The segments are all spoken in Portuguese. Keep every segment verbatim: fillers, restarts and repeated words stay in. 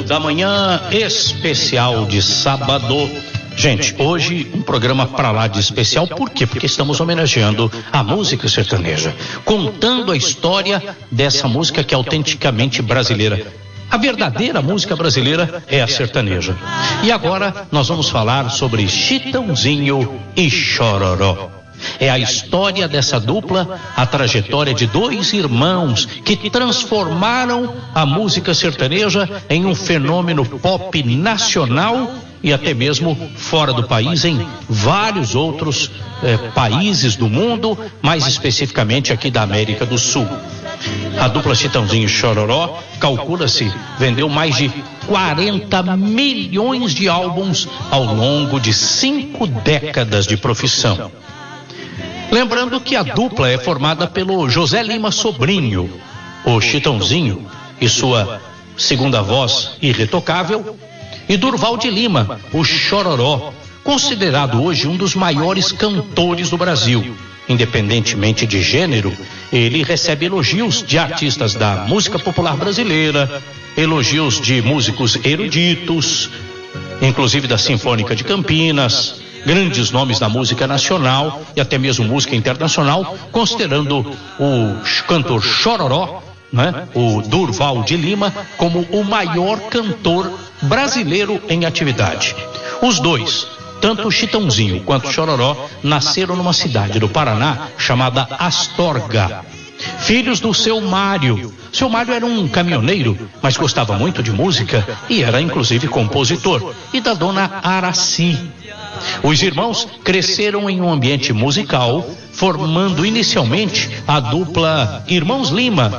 da manhã, especial de sábado. Gente, hoje um programa pra lá de especial, por quê? Porque estamos homenageando a música sertaneja, contando a história dessa música que é autenticamente brasileira. A verdadeira música brasileira é a sertaneja. E agora nós vamos falar sobre Chitãozinho e Chororó. É a história dessa dupla, a trajetória de dois irmãos que transformaram a música sertaneja em um fenômeno pop nacional e até mesmo fora do país, em vários outros eh, países do mundo, mais especificamente aqui da América do Sul. A dupla Chitãozinho e Chororó, calcula-se, vendeu mais de quarenta milhões de álbuns ao longo de cinco décadas de profissão. Lembrando que a dupla é formada pelo José Lima Sobrinho, o Chitãozinho e sua segunda voz irretocável, e Durval de Lima, o Chororó, considerado hoje um dos maiores cantores do Brasil. Independentemente de gênero, ele recebe elogios de artistas da música popular brasileira, elogios de músicos eruditos, inclusive da Sinfônica de Campinas, grandes nomes da música nacional e até mesmo música internacional, considerando o cantor Chororó, né, o Durval de Lima, como o maior cantor brasileiro em atividade. Os dois, tanto o Chitãozinho quanto o Chororó, nasceram numa cidade do Paraná chamada Astorga, filhos do seu Mário. Seu Mário era um caminhoneiro, mas gostava muito de música e era inclusive compositor, e da dona Araci. Os irmãos cresceram em um ambiente musical, formando inicialmente a dupla Irmãos Lima.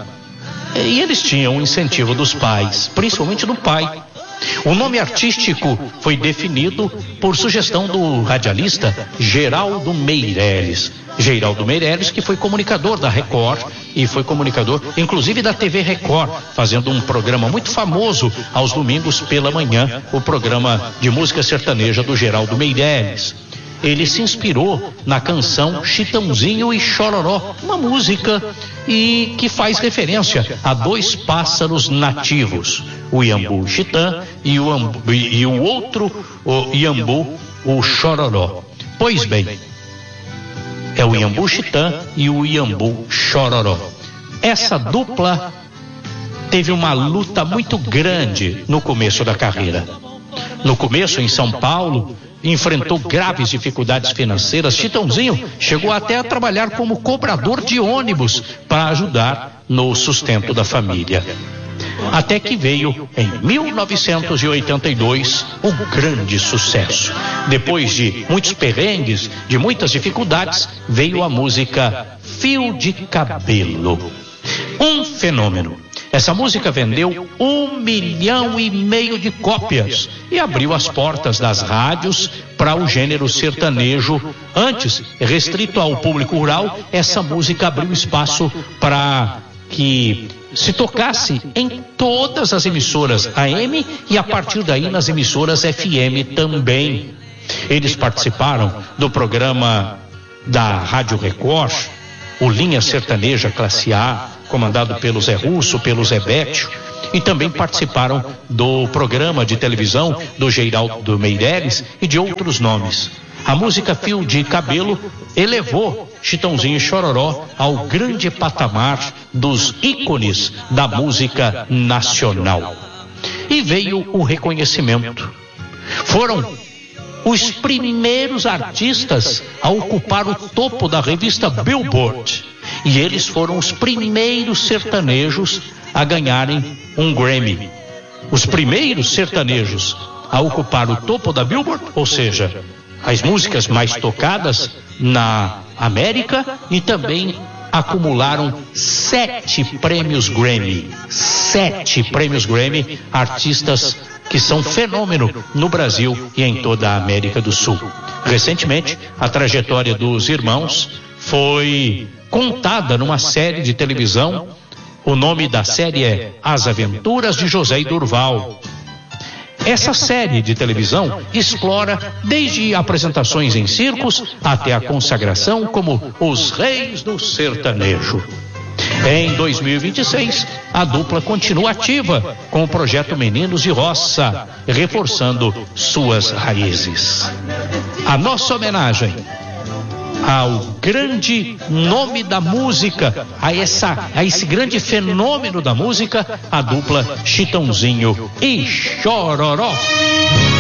E eles tinham o incentivo dos pais, principalmente do pai. O nome artístico foi definido por sugestão do radialista Geraldo Meirelles. Geraldo Meirelles, que foi comunicador da Record e foi comunicador, inclusive, da T V Record, fazendo um programa muito famoso aos domingos pela manhã, o programa de música sertaneja do Geraldo Meirelles. Ele se inspirou na canção Chitãozinho e Chororó, uma música e que faz referência a dois pássaros nativos, o iambu Chitã e o, ambu, e o outro o iambu, o Chororó. Pois bem, é o iambu Chitã e o iambu Chororó. Essa dupla teve uma luta muito grande no começo da carreira. No começo, em São Paulo, enfrentou graves dificuldades financeiras. Chitãozinho chegou até a trabalhar como cobrador de ônibus para ajudar no sustento da família. Até que veio, em mil novecentos e oitenta e dois, o grande sucesso. Depois de muitos perrengues, de muitas dificuldades, veio a música Fio de Cabelo. Um fenômeno. Essa música vendeu um milhão e meio de cópias e abriu as portas das rádios para o gênero sertanejo. Antes, restrito ao público rural, essa música abriu espaço para que se tocasse em todas as emissoras A M e a partir daí nas emissoras F M também. Eles participaram do programa da Rádio Record, o Linha Sertaneja Classe A, comandado pelo Zé Russo, pelo Zé Bétio, e também participaram do programa de televisão do Geraldo Meirelles e de outros nomes. A música Fio de Cabelo elevou Chitãozinho e Chororó ao grande patamar dos ícones da música nacional. E veio o reconhecimento. Foram os primeiros artistas a ocupar o topo da revista Billboard. E eles foram os primeiros sertanejos a ganharem um Grammy. Os primeiros sertanejos a ocupar o topo da Billboard, ou seja, as músicas mais tocadas na América, e também acumularam sete prêmios Grammy. Sete prêmios Grammy, artistas que são fenômeno no Brasil e em toda a América do Sul. Recentemente, a trajetória dos irmãos foi contada numa série de televisão. O nome da série é As Aventuras de José e Durval. Essa série de televisão explora desde apresentações em circos até a consagração como os reis do sertanejo. Em dois mil e vinte e seis, a dupla continua ativa com o projeto Meninos de Roça, reforçando suas raízes. A nossa homenagem ao grande nome da música, a, essa, a esse grande fenômeno da música, a dupla Chitãozinho e Chororó.